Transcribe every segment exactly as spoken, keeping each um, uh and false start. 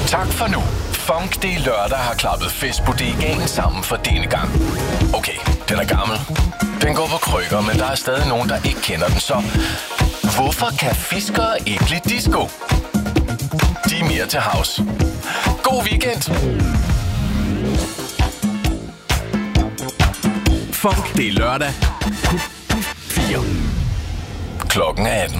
Tak for nu. Funk det lørdag har klappet festbodegaen sammen for denne gang. Okay, den er gammel. Den går på krykker, men der er stadig nogen, der ikke kender den, så hvorfor kan fiskere ikke lide disco? De er mere til havs. God weekend! Funk det er lørdag. fire. Klokken er atten.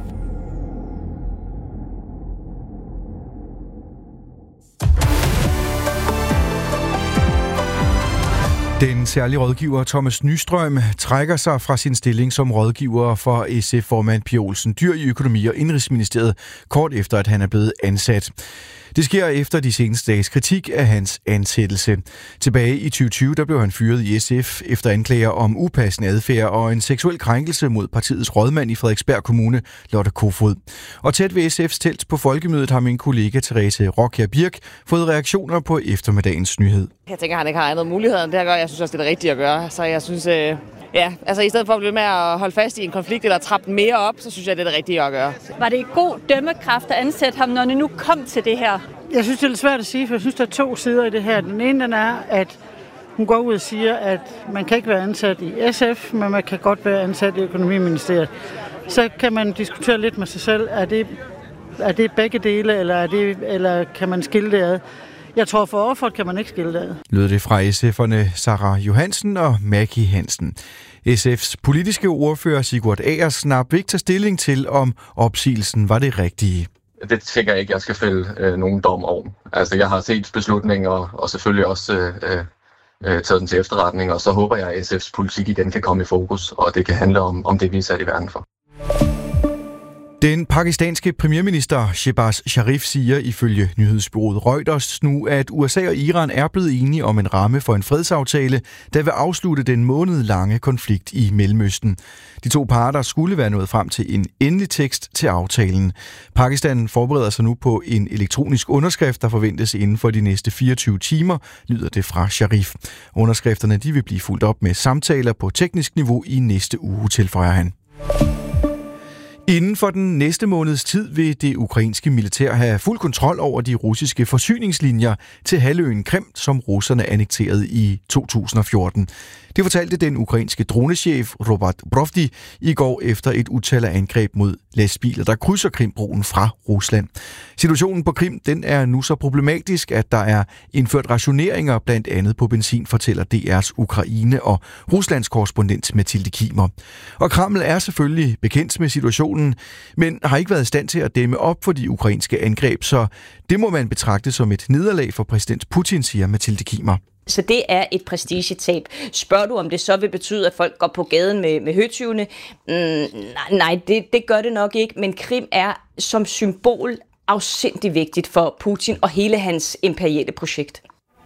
Den særlige rådgiver Thomas Nystrøm trækker sig fra sin stilling som rådgiver for S F-formand Pia Olsen Dyhr i Økonomi- og Indenrigsministeriet, kort efter at han er blevet ansat. Det sker efter de seneste dages kritik af hans ansættelse. Tilbage i tyve tyve der blev han fyret i S F efter anklager om upassende adfærd og en seksuel krænkelse mod partiets rådmand i Frederiksberg Kommune, Lotte Kofod. Og tæt ved S F's telt på Folkemødet har min kollega Therese Rockjær Birk fået reaktioner på eftermiddagens nyhed. Jeg tænker, at han ikke har andet muligheder end det at gøre. Jeg synes også, det er det rigtige at gøre. Så jeg synes, øh, ja, altså i stedet for at blive med at holde fast i en konflikt eller trappe mere op, så synes jeg, det er det rigtige at gøre. Var det god dømmekraft at ansætte ham, når det nu kom til det her? Jeg synes, det er lidt svært at sige, for jeg synes, der er to sider i det her. Den ene den er, at hun går ud og siger, at man kan ikke være ansat i S F, men man kan godt være ansat i Økonomiministeriet. Så kan man diskutere lidt med sig selv, er det, er det begge dele, eller, er det, eller kan man skille det ad? Jeg tror, for offeret kan man ikke skille det ad. Lød det fra S F'erne Sarah Johansen og Maggie Hansen. S F's politiske ordfører Sigurd Agersnap vil ikke tage stilling til, om opsigelsen var det rigtige. Det tænker jeg ikke, jeg skal fælde øh, nogen dom over. Altså, jeg har set beslutninger og, og selvfølgelig også øh, øh, taget den til efterretning, og så håber jeg, at S F's politik igen kan komme i fokus, og det kan handle om, om det, vi er sat i verden for. Den pakistanske premierminister Shehbaz Sharif siger ifølge nyhedsbureauet Reuters nu, at U S A og Iran er blevet enige om en ramme for en fredsaftale, der vil afslutte den månedlange konflikt i Mellemøsten. De to parter skulle være nået frem til en endelig tekst til aftalen. Pakistan forbereder sig nu på en elektronisk underskrift, der forventes inden for de næste fireogtyve timer, lyder det fra Sharif. Underskrifterne de vil blive fulgt op med samtaler på teknisk niveau i næste uge, tilføjer han. Inden for den næste måneds tid vil det ukrainske militær have fuld kontrol over de russiske forsyningslinjer til halvøen Krim, som russerne annekterede i to tusind og fjorten. Det fortalte den ukrainske dronechef Robert Brovdi i går efter et utal af angreb mod lastbiler, der krydser Krimbroen fra Rusland. Situationen på Krim den er nu så problematisk, at der er indført rationeringer blandt andet på benzin, fortæller D R's Ukraine- og Ruslands korrespondent Mathilde Kimer. Og Kreml er selvfølgelig bekendt med situationen, men har ikke været i stand til at dæmme op for de ukrainske angreb, så det må man betragte som et nederlag for præsident Putin, siger Mathilde Kimer. Så det er et prestigetab. Spørger du, om det så vil betyde, at folk går på gaden med, med høtyvene? Mm, nej, det, det gør det nok ikke, men Krim er som symbol afsindig vigtigt for Putin og hele hans imperiale projekt.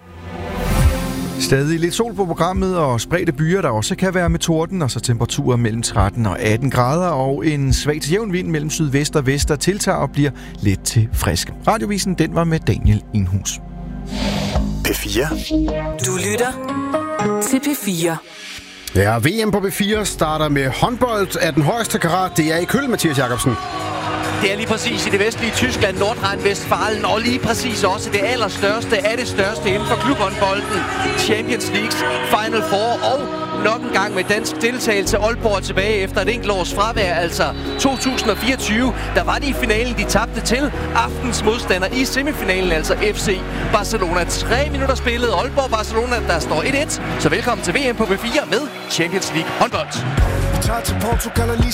Stadig lidt sol på programmet og spredte byer, der også kan være med torden, og så temperaturer mellem tretten og atten grader, og en svag til jævn vind mellem sydvest og vest, der tiltager og bliver let til frisk. Radiovisen, den var med Daniel Enhus. P fire. Du lytter til P fire. Ja, V M på P fire starter med håndbold af den højeste karat. Det er i Køln, Mathias Jacobsen. Det er lige præcis i det vestlige Tyskland, Nordrhein-Westfalen, og lige præcis også det allerstørste af det største inden for klubhåndbolden. Champions Leagues Final Four, og nok en gang med dansk deltagelse. Aalborg tilbage efter et enkelt års fravær, altså to tusind og fireogtyve. Der var de i finalen, de tabte til aftens modstander i semifinalen, altså F C Barcelona. Tre minutter spillet, Aalborg-Barcelona, der står et et. Så velkommen til V M på P fire med Champions League håndbold. Vi tager til Portugal og lige